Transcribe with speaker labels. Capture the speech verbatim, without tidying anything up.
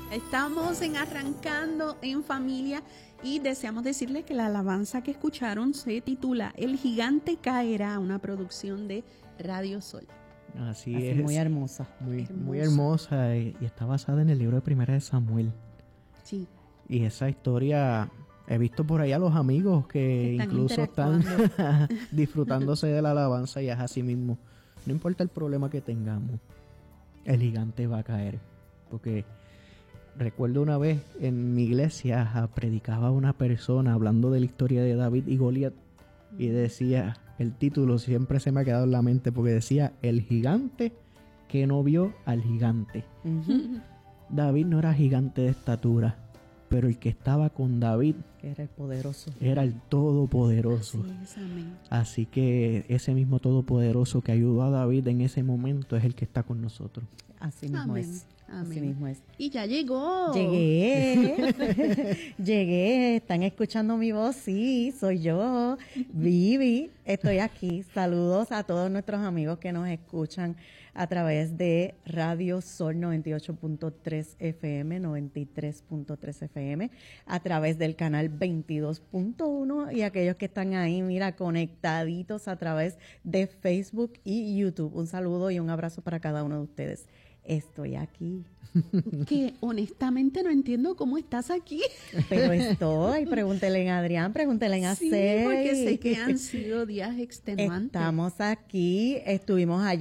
Speaker 1: Estamos en Arrancando en Familia y deseamos decirles que la alabanza que escucharon se titula El Gigante Caerá, una producción de Radio Sol.
Speaker 2: Así,
Speaker 3: Así
Speaker 2: es.
Speaker 3: Muy hermosa.
Speaker 2: Muy
Speaker 1: hermosa.
Speaker 2: muy hermosa y, y está basada en el libro de Primera de Samuel.
Speaker 1: Sí.
Speaker 2: Y esa historia, he visto por ahí a los amigos que
Speaker 1: Están
Speaker 2: incluso están disfrutándose de la alabanza y es así mismo. No importa el problema que tengamos, el gigante va a caer. Porque recuerdo una vez en mi iglesia predicaba una persona hablando de la historia de David y Goliat y decía, el título siempre se me ha quedado en la mente porque decía, el gigante que no vio al gigante.
Speaker 3: Uh-huh.
Speaker 2: David no era gigante de estatura, pero el que estaba con David
Speaker 3: Era el poderoso.
Speaker 2: era el todopoderoso.
Speaker 1: Así es, amén.
Speaker 2: Así que ese mismo todopoderoso que ayudó a David en ese momento es el que está con nosotros.
Speaker 3: Así mismo
Speaker 1: Amén.
Speaker 3: es.
Speaker 1: Amén.
Speaker 3: Así mismo es.
Speaker 1: Y ya llegó.
Speaker 3: Llegué, llegué, están escuchando mi voz, sí, soy yo, Vivi, estoy aquí. Saludos a todos nuestros amigos que nos escuchan a través de Radio Sol noventa y ocho punto tres F M, noventa y tres punto tres F M, a través del canal veintidós punto uno y aquellos que están ahí, mira, conectaditos a través de Facebook y YouTube. Un saludo y un abrazo para cada uno de ustedes. Estoy aquí.
Speaker 1: Que honestamente no entiendo cómo estás aquí.
Speaker 3: Pero estoy, pregúntele a Adrián, pregúntele a
Speaker 1: Sí,
Speaker 3: Cey.
Speaker 1: porque sé que han sido días extenuantes.
Speaker 3: Estamos aquí, estuvimos allí.